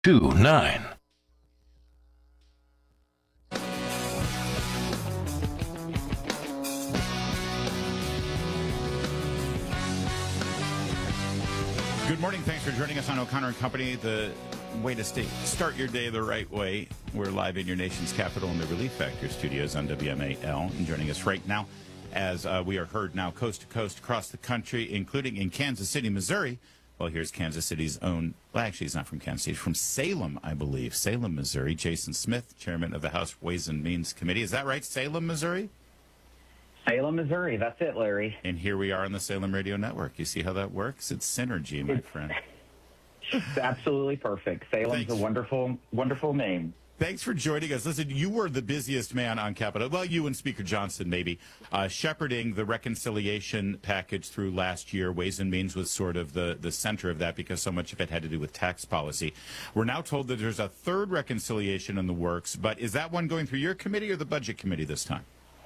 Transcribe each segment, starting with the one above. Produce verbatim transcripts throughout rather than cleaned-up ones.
two nine. Good morning. Thanks for joining us on O'Connor and Company. The way to stay, start your day the right way. We're live in your nation's capital in the Relief Factor studios on W M A L. And joining us right now, as uh, we are heard now coast to coast across the country, including in Kansas City, Missouri. Well, here's Kansas City's own, well, actually, he's not from Kansas City, he's from Salem, I believe. Salem, Missouri. Jason Smith, chairman of the House Ways and Means Committee. Is that right? Salem, Missouri? Salem, Missouri. That's it, Larry. And here we are on the Salem Radio Network. You see how that works? It's synergy, my friend. It's absolutely perfect. Salem's Thanks. a wonderful, wonderful name. Thanks for joining us. Listen, you were the busiest man on Capitol. Well, you and Speaker Johnson, maybe, uh, shepherding the reconciliation package through last year. Ways and Means was sort of the, the center of that because so much of it had to do with tax policy. We're now told that there's a third reconciliation in the works, but is that one going through your committee or the Budget Committee this time?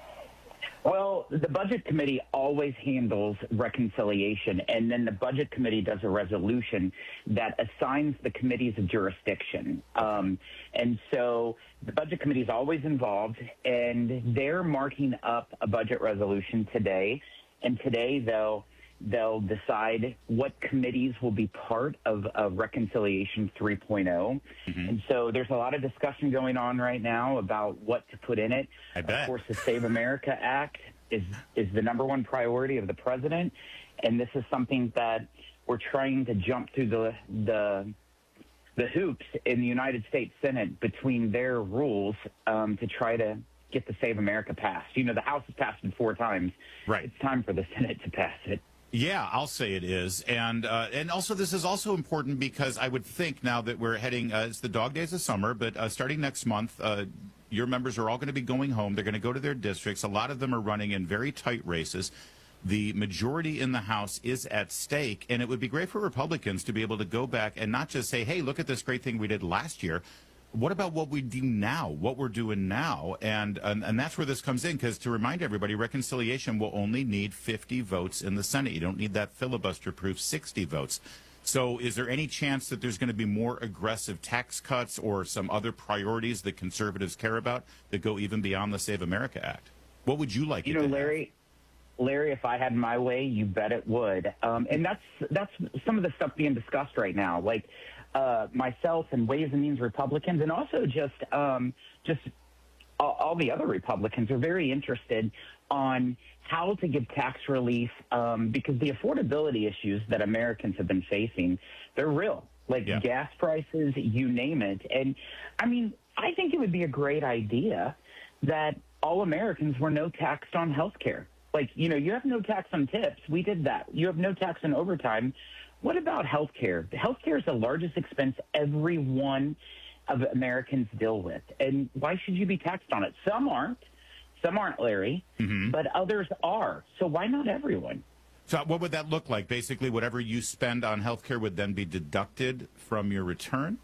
Well, the Budget Committee always handles reconciliation, and then the Budget Committee does a resolution that assigns the committees a jurisdiction. Um, and so the Budget Committee is always involved, and they're marking up a budget resolution today. And today, though, they'll decide what committees will be part of, of Reconciliation three point oh. Mm-hmm. And so there's a lot of discussion going on right now about what to put in it. I bet. Of course, the Save America Act is, is the number one priority of the president. And this is something that we're trying to jump through the, the, the hoops in the United States Senate between their rules um, to try to get the Save America passed. You know, the House has passed it four times. Right. It's time for the Senate to pass it. Yeah, I'll say it is. And uh, and also this is also important because I would think now that we're heading, uh, it's the dog days of summer, but uh, starting next month, uh, your members are all going to be going home. They're going to go to their districts. A lot of them are running in very tight races. The majority in the House is at stake, and it would be great for Republicans to be able to go back and not just say, hey, look at this great thing we did last year. What about what we do now, what we're doing now? And and, and that's where this comes in, because to remind everybody, reconciliation will only need fifty votes in the Senate. You don't need that filibuster-proof sixty votes. So is there any chance that there's going to be more aggressive tax cuts or some other priorities that conservatives care about that go even beyond the Save America Act? What would you like? You know, Larry, Larry, if I had my way, you bet it would. Um, and that's that's some of the stuff being discussed right now. Like, Uh, myself and Ways and Means Republicans, and also just um, just all, all the other Republicans are very interested on how to give tax relief um, because the affordability issues that Americans have been facing, they're real. Like yeah. gas prices, you name it. And I mean, I think it would be a great idea that all Americans were no taxed on health care. Like, you know, you have no tax on tips. We did that. You have no tax on overtime. What about health care? Health care is the largest expense every one of Americans deal with. And why should you be taxed on it? Some aren't. Some aren't, Larry, mm-hmm. but others are. So why not everyone? So what would that look like? Basically, whatever you spend on health care would then be deducted from your return?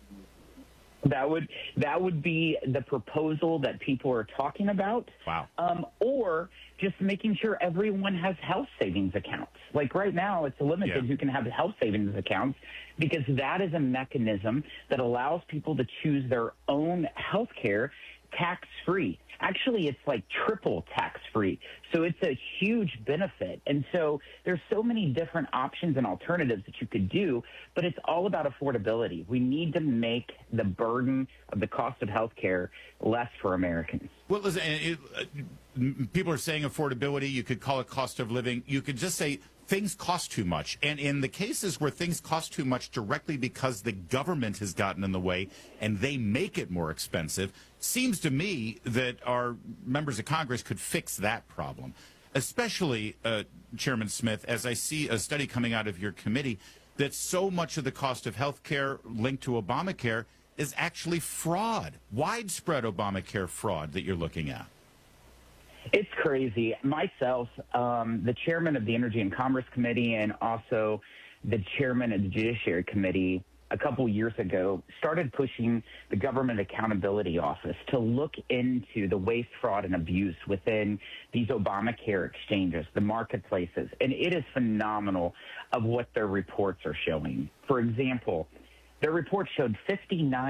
That would that would be the proposal that people are talking about. Wow. Um, or just making sure everyone has health savings accounts. Like right now, it's limited yeah. who can have health savings accounts because that is a mechanism that allows people to choose their own health care tax-free. Actually, it's like triple tax-free. So it's a huge benefit. And so there's so many different options and alternatives that you could do, but it's all about affordability. We need to make the burden of the cost of health care less for Americans. Well, listen, it, uh, people are saying affordability. You could call it cost of living. You could just say things cost too much. And in the cases where things cost too much directly because the government has gotten in the way and they make it more expensive, seems to me that our members of Congress could fix that problem. Especially, uh, Chairman Smith, as I see a study coming out of your committee, that so much of the cost of health care linked to Obamacare is actually fraud, widespread Obamacare fraud that you're looking at. It's crazy. Myself, um, the chairman of the Energy and Commerce Committee and also the chairman of the Judiciary Committee a couple years ago started pushing the Government Accountability Office to look into the waste, fraud, and abuse within these Obamacare exchanges, the marketplaces. And it is phenomenal of what their reports are showing. For example, Their report showed fifty-nine